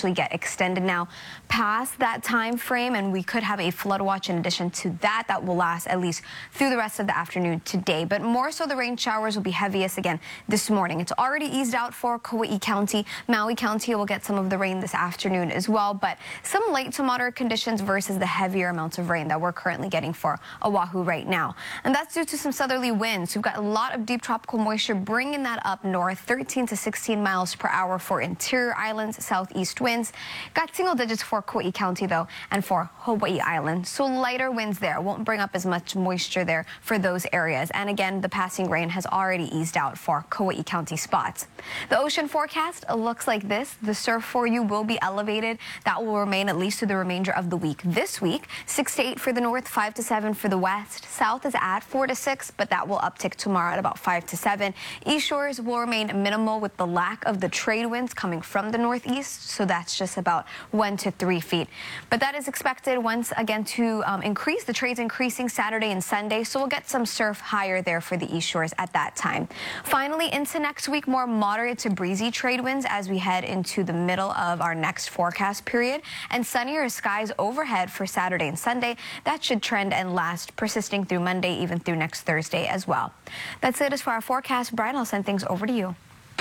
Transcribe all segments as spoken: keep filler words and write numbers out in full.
potentially get extended now past that time frame, and we could have a flood watch in addition to that that will last at least through the rest of the afternoon today. But more so, the rain showers will be heaviest again this morning. It's already eased out for Kauai County. Maui County will get some of the rain this afternoon as well, but some light to moderate conditions versus the heavier amounts of rain that we're currently getting for Oahu right now. And that's due to some southerly winds. We've got a lot of deep tropical moisture bringing that up north, thirteen to sixteen miles per hour for interior islands, southeast winds. Got single digits for Kauai County though, and for Hawaii Island. So lighter winds there won't bring up as much moisture there for those areas. And again, the passing rain has already eased out for Kauai County spots. The ocean forecast looks like this. The surf for you will be elevated. That will remain at least through the remainder of the week. This week, six to eight for the north, five to seven for the west. South is at four to six, but that will uptick tomorrow at about five to seven. East shores will remain minimal with the lack of the trade winds coming from the northeast, so that's just about one to three feet. But that is expected once again to um, increase. The trades increasing Saturday and Sunday, so we'll get some surf higher there for the east shores at that time. Finally, into next week, more moderate to breezy trade winds as we head into the middle of our next forecast period, and sunnier skies overhead for Saturday and Sunday. That should trend and last, persisting through Monday, even through next Thursday as well. That's it as for our forecast. Brian, I'll send things over to you.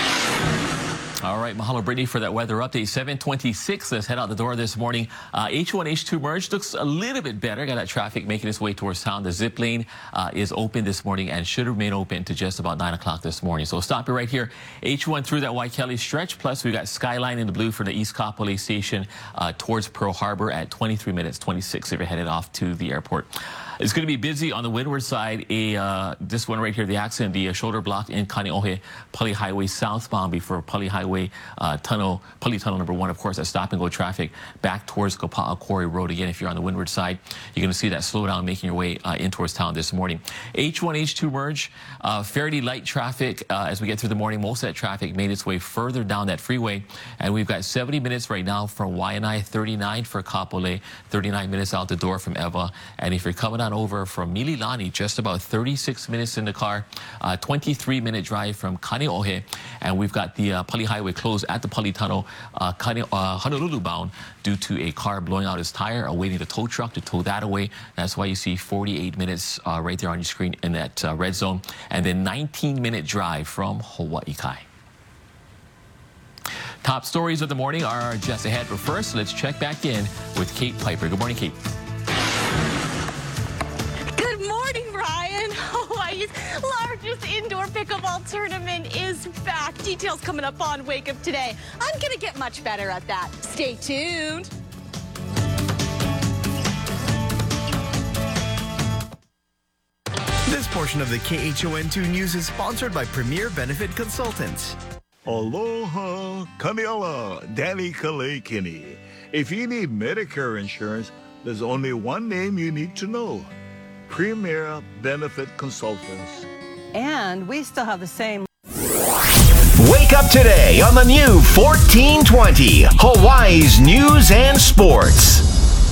All right, mahalo, Brittany, for that weather update. seven twenty-six, let's head out the door this morning. Uh, H one, H two merge looks a little bit better. Got that traffic making its way towards town. The zip lane uh, is open this morning and should remain open to just about nine o'clock this morning. So stop it right here. H one through that Waikele stretch. Plus, we got Skyline in the blue for the East Kapolei station uh, towards Pearl Harbor at twenty-three minutes twenty-six if you're headed off to the airport. It's going to be busy on the windward side. A uh, this one right here, the accident, the uh, shoulder block in Kaneohe, Pali Highway southbound before Pali Highway uh, Tunnel, Pali Tunnel number one, of course, that stop and go traffic back towards Kopa'a Quarry Road. Again, if you're on the windward side, you're going to see that slowdown making your way uh, in towards town this morning. H one, H two merge, uh, fairly light traffic uh, as we get through the morning. Most of that traffic made its way further down that freeway, and we've got seventy minutes right now from Waianae, thirty-nine for Kapolei, thirty-nine minutes out the door from Ewa, and if you're coming on over from Mililani, just about thirty-six minutes in the car, uh, twenty-three minute drive from Kaneohe, and we've got the uh, Pali Highway closed at the Pali Tunnel, uh, Kane, uh, Honolulu bound, due to a car blowing out its tire, awaiting the tow truck to tow that away. That's why you see forty-eight minutes uh, right there on your screen in that uh, red zone, and then nineteen minute drive from Hawaii Kai. Top stories of the morning are just ahead, but first, let's check back in with Kate Piper. Good morning, Kate. Hawaii's largest indoor pickleball tournament is back. Details coming up on Wake Up Today. I'm going to get much better at that. Stay tuned. This portion of the K H O N two News is sponsored by Premier Benefit Consultants. Aloha, Kaniala, Danny Kalekini. If you need Medicare insurance, there's only one name you need to know. Premier Benefit Consultants. And we still have the same. Wake up today on the new fourteen twenty, Hawaii's News and Sports.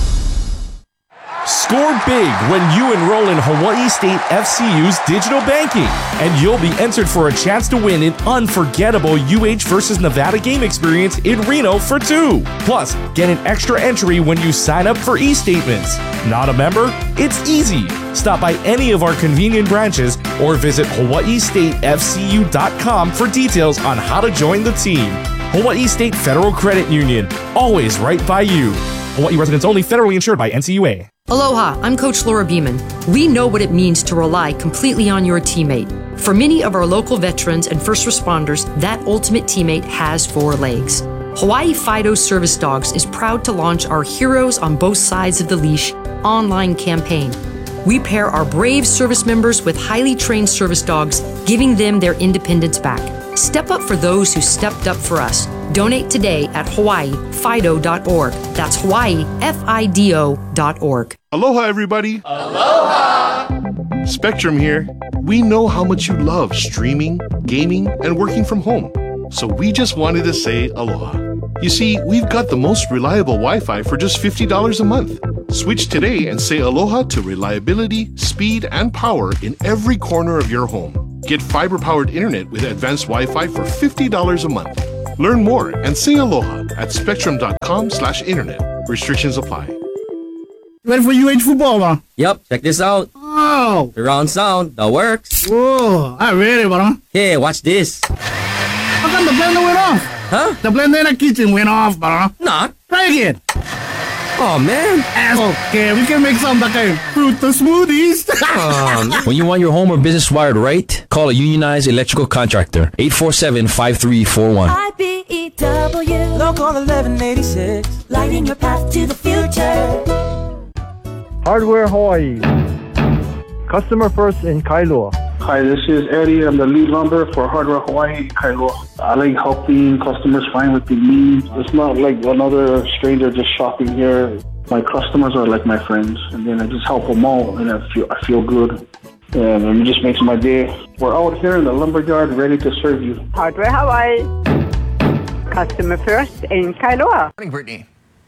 Score big when you enroll in Hawaii State F C U's digital banking, and you'll be entered for a chance to win an unforgettable U H versus Nevada game experience in Reno for two. Plus, get an extra entry when you sign up for e-statements. Not a member? It's easy. Stop by any of our convenient branches or visit hawaii state f c u dot com for details on how to join the team. Hawaii State Federal Credit Union, always right by you. Hawaii residents only, federally insured by N C U A. Aloha, I'm Coach Laura Beeman. We know what it means to rely completely on your teammate. For many of our local veterans and first responders, that ultimate teammate has four legs. Hawaii Fido Service Dogs is proud to launch our Heroes on Both Sides of the Leash online campaign. We pair our brave service members with highly trained service dogs, giving them their independence back. Step up for those who stepped up for us. Donate today at hawaii fido dot org. That's Hawaii F I D O dot org. Aloha, everybody. Aloha. Spectrum here. We know how much you love streaming, gaming, and working from home. So we just wanted to say aloha. You see, we've got the most reliable Wi-Fi for just fifty dollars a month. Switch today and say aloha to reliability, speed, and power in every corner of your home. Get fiber-powered internet with advanced Wi-Fi for fifty dollars a month. Learn more and say aloha at spectrum.com slash internet. Restrictions apply. Ready for U H football, bro? Yep, check this out. Oh! Surround sound, that works. Whoa, I'm ready, bro. Hey, watch this. How come the blender went off? Huh? The blender in the kitchen went off, bro. Nah. Try again. Oh, man. Okay, we can make some like a fruit smoothies. um, when you want your home or business wired right, call a unionized electrical contractor. eight four seven, five three four one. I B E W. Local eleven eighty-six. Lighting your path to the future. Hardware Hawaii. Customer first in Kailua. Hi, this is Eddie. I'm the lead lumber for Hardware Hawaii, Kailua. I like helping customers find what they need. It's not like another stranger just shopping here. My customers are like my friends, and then I just help them all, and I feel I feel good, and it just makes my day. We're out here in the lumberyard, ready to serve you. Hardware Hawaii. Customer first in Kailua. Good morning, Brittany.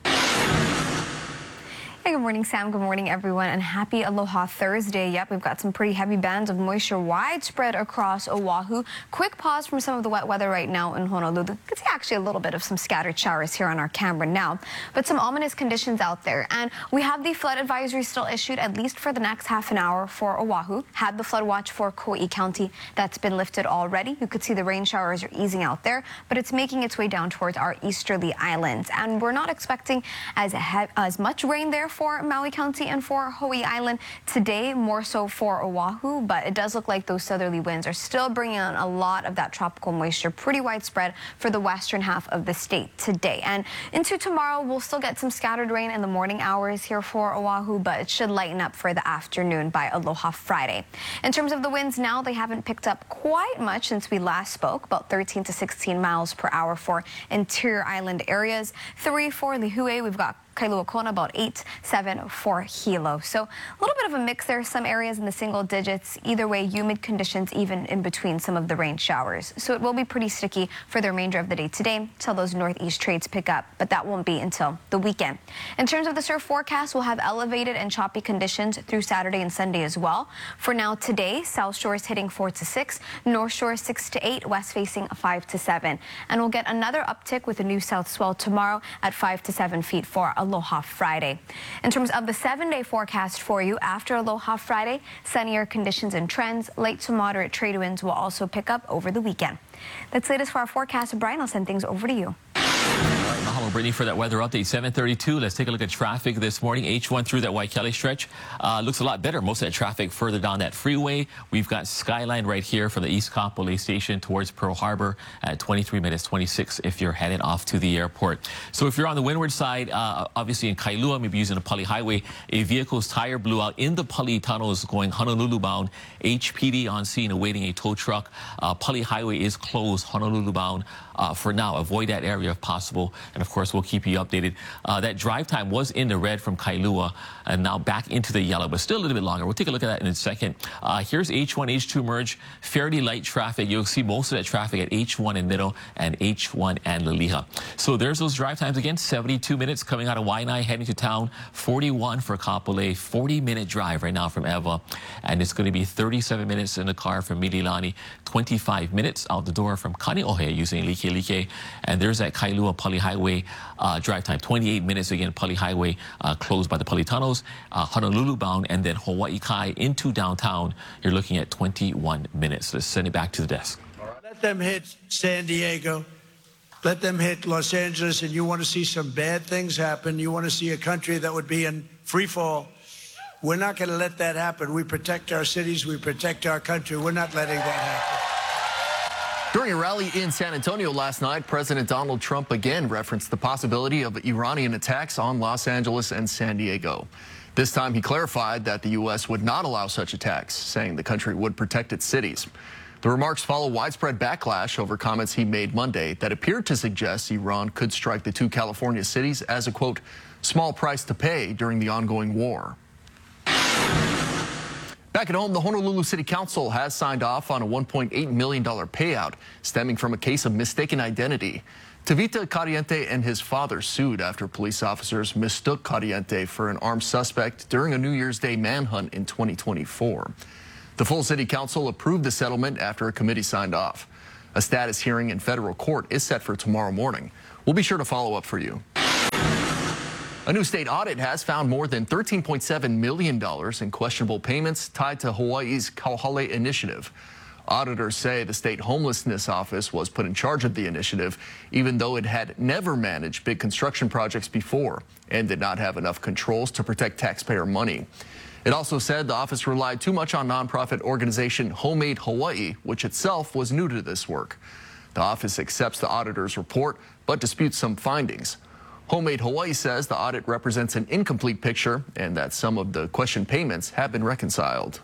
Hey, good morning, Sam. Good morning, everyone, and happy Aloha Thursday. Yep, we've got some pretty heavy bands of moisture widespread across Oahu. Quick pause from some of the wet weather right now in Honolulu. You can see actually a little bit of some scattered showers here on our camera now, but some ominous conditions out there. And we have the flood advisory still issued at least for the next half an hour for Oahu. Had the flood watch for Kauai County that's been lifted already. You could see the rain showers are easing out there, but it's making its way down towards our easterly islands. And we're not expecting as, as much rain there for Maui County and for Hawaii Island today, more so for Oahu, but it does look like those southerly winds are still bringing on a lot of that tropical moisture, pretty widespread for the western half of the state today. And into tomorrow, we'll still get some scattered rain in the morning hours here for Oahu, but it should lighten up for the afternoon by Aloha Friday. In terms of the winds now, they haven't picked up quite much since we last spoke, about thirteen to sixteen miles per hour for interior island areas. Three for Lihue, we've got Kailua Kona about eight, seven for Hilo. So a little bit of a mix there. Some areas in the single digits. Either way, humid conditions even in between some of the rain showers. So it will be pretty sticky for the remainder of the day today till those northeast trades pick up, but that won't be until the weekend. In terms of the surf forecast, we'll have elevated and choppy conditions through Saturday and Sunday as well. For now today, South Shore is hitting four to six, North Shore six to eight, west facing five to seven. And we'll get another uptick with a new south swell tomorrow at five to seven feet for Aloha Friday. In terms of the seven-day forecast for you, after Aloha Friday, sunnier conditions and trends, light to moderate trade winds will also pick up over the weekend. That's the latest for our forecast. Brian, I'll send things over to you. Mahalo, Brittany, for that weather update. seven thirty-two. Let's take a look at traffic this morning. H one through that Waikele stretch uh, looks a lot better. Most of that traffic further down that freeway. We've got Skyline right here from the East Kapolei Station towards Pearl Harbor at twenty-three minutes twenty-six if you're headed off to the airport. So if you're on the windward side, uh, obviously in Kailua, maybe using the Pali Highway, a vehicle's tire blew out in the Pali tunnels going Honolulu bound. H P D on scene awaiting a tow truck. Uh, Pali Highway is closed Honolulu bound uh, for now. Avoid that area if possible. And of course, we'll keep you updated. Uh, that drive time was in the red from Kailua and now back into the yellow, but still a little bit longer. We'll take a look at that in a second. Uh, here's H one, H two merge. Fairly light traffic. You'll see most of that traffic at H one in Middle and H one and Laliha. So there's those drive times again. seventy-two minutes coming out of Waianae, heading to town. forty-one for Kapolei. forty minute drive right now from Ewa. And it's going to be thirty-seven minutes in the car from Mililani. twenty-five minutes out the door from Kaneohe using Like Like. And there's that Kailua Pali Highway uh, drive time. twenty-eight minutes again, Pali Highway uh, closed by the Pali tunnels. Uh, Honolulu bound and then Hawaii Kai into downtown. You're looking at twenty-one minutes. Let's send it back to the desk. Let them hit San Diego. Let them hit Los Angeles, and you want to see some bad things happen. You want to see a country that would be in free fall. We're not going to let that happen. We protect our cities. We protect our country. We're not letting that happen. During a rally in San Antonio last night, President Donald Trump again referenced the possibility of Iranian attacks on Los Angeles and San Diego. This time he clarified that the U S would not allow such attacks, saying the country would protect its cities. The remarks follow widespread backlash over comments he made Monday that appeared to suggest Iran could strike the two California cities as a, quote, small price to pay during the ongoing war. Back at home, the Honolulu City Council has signed off on a one point eight million dollars payout stemming from a case of mistaken identity. Tavita Cariente and his father sued after police officers mistook Cariente for an armed suspect during a New Year's Day manhunt in twenty twenty-four. The full City Council approved the settlement after a committee signed off. A status hearing in federal court is set for tomorrow morning. We'll be sure to follow up for you. A new state audit has found more than thirteen point seven million dollars in questionable payments tied to Hawaii's Kauhale initiative. Auditors say the state homelessness office was put in charge of the initiative, even though it had never managed big construction projects before and did not have enough controls to protect taxpayer money. It also said the office relied too much on nonprofit organization Homemade Hawaii, which itself was new to this work. The office accepts the auditor's report, but disputes some findings. Homemade Hawaii says the audit represents an incomplete picture and that some of the questioned payments have been reconciled.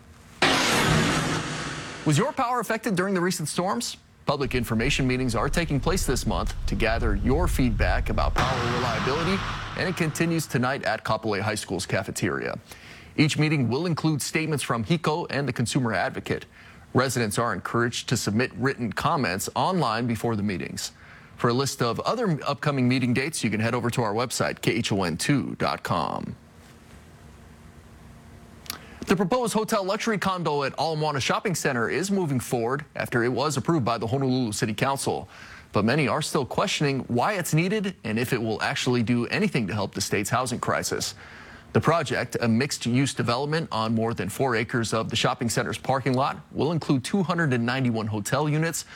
Was your power affected during the recent storms? Public information meetings are taking place this month to gather your feedback about power reliability, and it continues tonight at Kapolei High School's cafeteria. Each meeting will include statements from HECO and the Consumer Advocate. Residents are encouraged to submit written comments online before the meetings. For a list of other upcoming meeting dates, you can head over to our website, K H O N two dot com. The proposed hotel luxury condo at Ala Moana Shopping Center is moving forward after it was approved by the Honolulu City Council. But many are still questioning why it's needed and if it will actually do anything to help the state's housing crisis. The project, a mixed-use development on more than four acres of the shopping center's parking lot, will include two hundred ninety-one hotel units.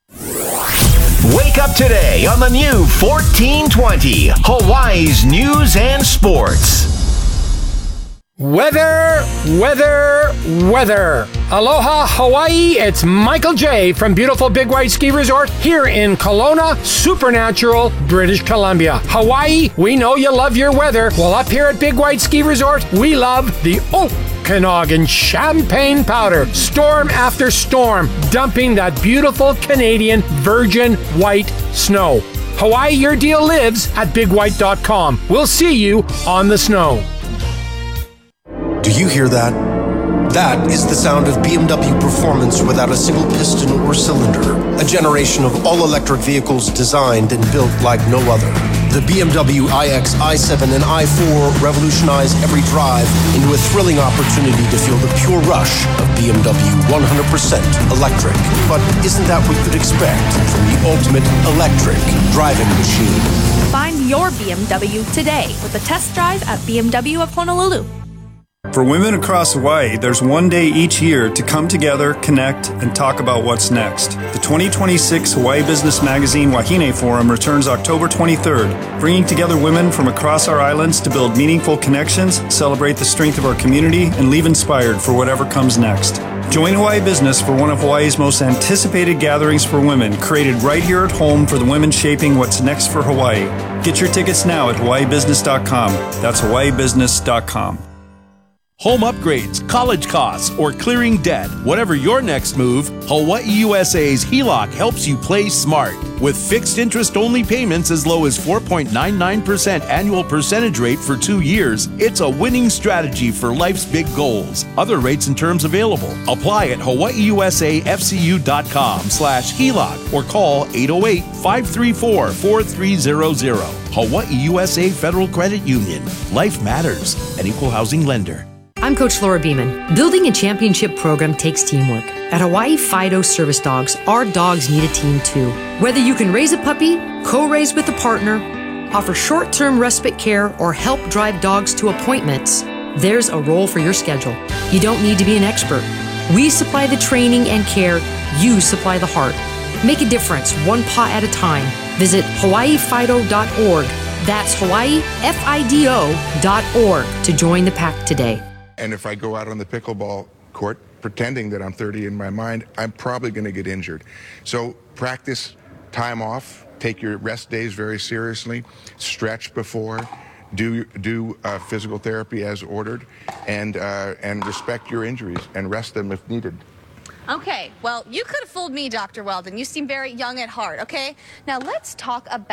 Wake up today on the new fourteen twenty, Hawaii's News and Sports. Weather, weather, weather. Aloha, Hawaii. It's Michael J. from beautiful Big White Ski Resort here in Kelowna, Supernatural, British Columbia. Hawaii, we know you love your weather. Well, up here at Big White Ski Resort, we love the Okanagan Champagne Powder. Storm after storm, dumping that beautiful Canadian virgin white snow. Hawaii, your deal lives at big white dot com. We'll see you on the snow. Do you hear that? That is the sound of B M W performance without a single piston or cylinder. A generation of all-electric vehicles designed and built like no other. The B M W iX, i seven, and i four revolutionize every drive into a thrilling opportunity to feel the pure rush of B M W one hundred percent electric. But isn't that what you'd expect from the ultimate electric driving machine? Find your B M W today with a test drive at B M W of Honolulu. For women across Hawaii, there's one day each year to come together, connect, and talk about what's next. The twenty twenty-six Hawaii Business Magazine Wahine Forum returns October twenty-third, bringing together women from across our islands to build meaningful connections, celebrate the strength of our community, and leave inspired for whatever comes next. Join Hawaii Business for one of Hawaii's most anticipated gatherings for women, created right here at home for the women shaping what's next for Hawaii. Get your tickets now at hawaii business dot com. That's hawaii business dot com. Home upgrades, college costs, or clearing debt. Whatever your next move, Hawaii U S A's H E L O C helps you play smart. With fixed interest-only payments as low as four point nine nine percent annual percentage rate for two years, it's a winning strategy for life's big goals. Other rates and terms available. Apply at hawaii u s a f c u dot com slash H E L O C or call eight oh eight, five three four, four three zero zero. Hawaii U S A Federal Credit Union. Life matters. An equal housing lender. I'm Coach Laura Beeman. Building a championship program takes teamwork. At Hawaii Fido Service Dogs, our dogs need a team too. Whether you can raise a puppy, co-raise with a partner, offer short-term respite care, or help drive dogs to appointments, there's a role for your schedule. You don't need to be an expert. We supply the training and care. You supply the heart. Make a difference, one paw at a time. Visit hawaii fido dot org. That's Hawaii F I D O dot org to join the pack today. And if I go out on the pickleball court pretending that I'm thirty in my mind, I'm probably going to get injured. So practice time off, take your rest days very seriously, stretch before, do do uh, physical therapy as ordered, and uh, and respect your injuries and rest them if needed. Okay, well, you could have fooled me, Doctor Weldon. You seem very young at heart, okay? Now let's talk about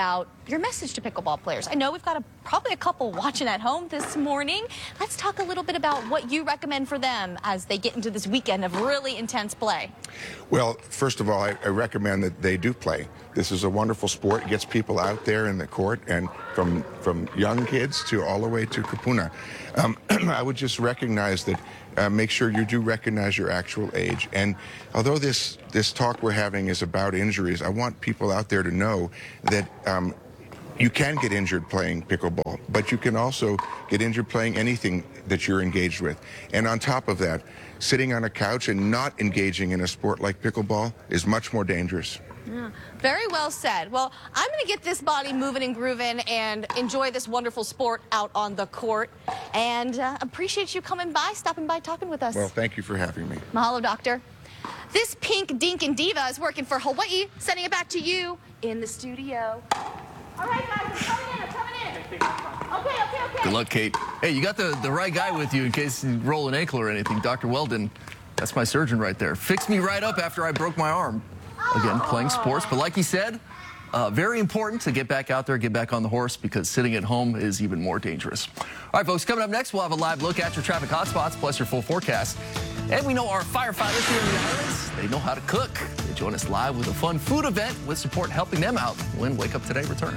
your message to pickleball players. I know we've got a, probably a couple watching at home this morning. Let's talk a little bit about what you recommend for them as they get into this weekend of really intense play. Well, first of all, I, I recommend that they do play. This is a wonderful sport. It gets people out there in the court, and from from young kids to all the way to Kapuna. Um, I would just recognize that, uh, make sure you do recognize your actual age. And although this, this talk we're having is about injuries, I want people out there to know that um, you can get injured playing pickleball, but you can also get injured playing anything that you're engaged with. And on top of that, sitting on a couch and not engaging in a sport like pickleball is much more dangerous. Yeah. Very well said. Well, I'm going to get this body moving and grooving and enjoy this wonderful sport out on the court. And uh, appreciate you coming by, stopping by, talking with us. Well, thank you for having me. Mahalo, doctor. This pink dink and diva is working for Hawaii, sending it back to you in the studio. All right, guys, I'm coming in, I'm coming in. Okay, okay, okay. Good luck, Kate. Hey, you got the, the right guy with you in case you roll an ankle or anything. Doctor Weldon, that's my surgeon right there. Fixed me right up after I broke my arm. Again, playing sports. But like he said, uh, very important to get back out there, get back on the horse, because sitting at home is even more dangerous. All right, folks, coming up next, we'll have a live look at your traffic hotspots, plus your full forecast. And we know our firefighters here in the islands, they know how to cook. They join us live with a fun food event with support helping them out when Wake Up Today returns.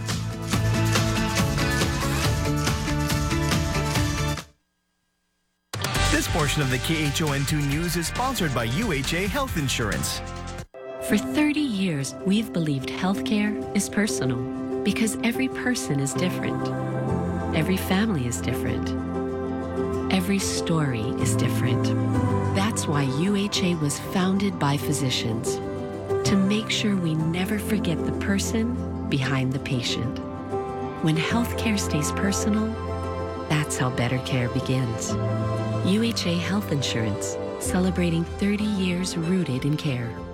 This portion of the K H O N two News is sponsored by U H A Health Insurance. For thirty years, we've believed healthcare is personal because every person is different. Every family is different. Every story is different. That's why U H A was founded by physicians, to make sure we never forget the person behind the patient. When healthcare stays personal, that's how better care begins. U H A Health Insurance, celebrating thirty years rooted in care.